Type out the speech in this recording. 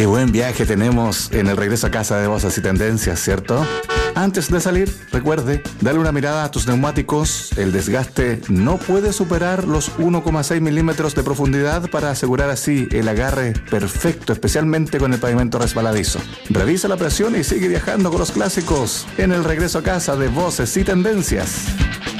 Qué buen viaje tenemos en el regreso a casa de Voces y Tendencias, ¿cierto? Antes de salir, recuerde, dale una mirada a tus neumáticos. El desgaste no puede superar los 1,6 milímetros de profundidad para asegurar así el agarre perfecto, especialmente con el pavimento resbaladizo. Revisa la presión y sigue viajando con los clásicos en el regreso a casa de Voces y Tendencias.